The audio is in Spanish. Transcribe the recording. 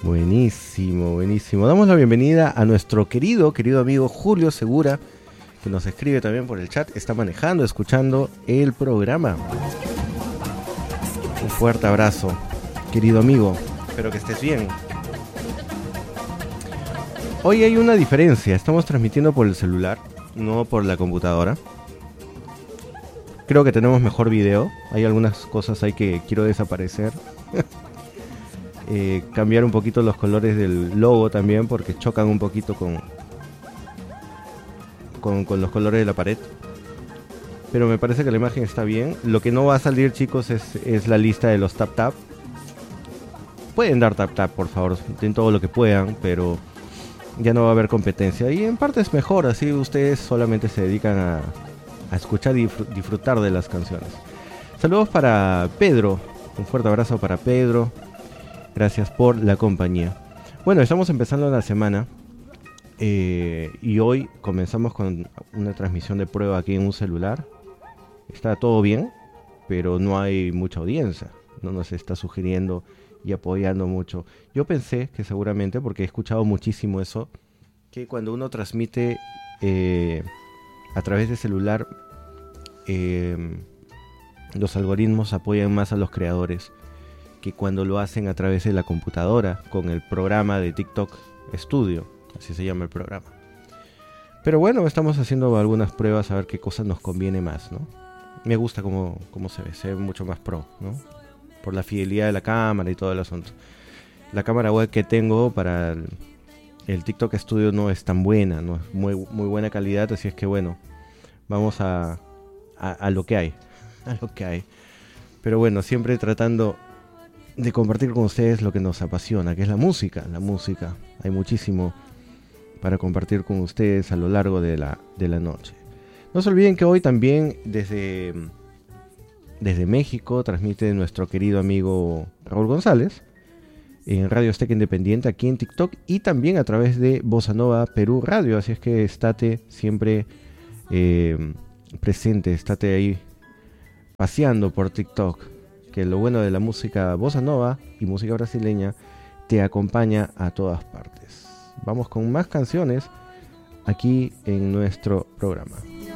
Buenísimo, buenísimo. Damos la bienvenida a nuestro querido amigo Julio Segura, que nos escribe también por el chat. Está manejando, escuchando el programa. Un fuerte abrazo, querido amigo. Espero que estés bien. Hoy hay una diferencia. Estamos transmitiendo por el celular, no por la computadora. Creo que tenemos mejor video. Hay algunas cosas ahí que quiero desaparecer. Cambiar un poquito los colores del logo también, porque chocan un poquito con los colores de la pared. Pero me parece que la imagen está bien. Lo que no va a salir, chicos, es la lista de los tap. Pueden dar tap, por favor, den todo lo que puedan, pero ya no va a haber competencia. Y en parte es mejor, así ustedes solamente se dedican a escuchar y disfrutar de las canciones. Saludos para Pedro, un fuerte abrazo para Pedro. Gracias por la compañía. Bueno, estamos empezando la semana y hoy comenzamos con una transmisión de prueba aquí en un celular. Está todo bien, pero no hay mucha audiencia. No nos está sugiriendo y apoyando mucho. Yo pensé que seguramente, porque he escuchado muchísimo eso, que cuando uno transmite a través de celular, los algoritmos apoyan más a los creadores que cuando lo hacen a través de la computadora con el programa de TikTok Studio, así se llama el programa. Pero bueno, estamos haciendo algunas pruebas a ver qué cosas nos conviene más, ¿no? Me gusta cómo se ve mucho más pro, ¿no? Por la fidelidad de la cámara y todo el asunto. La cámara web que tengo para el TikTok Studio no es tan buena, no es muy buena calidad, así es que bueno, vamos a lo que hay, Pero bueno, siempre tratando de compartir con ustedes lo que nos apasiona, que es la música. Hay muchísimo para compartir con ustedes a lo largo de la noche. No se olviden que hoy también desde México transmite nuestro querido amigo Raúl González en Radio Azteca Independiente aquí en TikTok y también a través de Bossa Nova Perú Radio, así es que estate siempre presente, estate ahí paseando por TikTok, que lo bueno de la música bossa nova y música brasileña te acompaña a todas partes. Vamos con más canciones aquí en nuestro programa.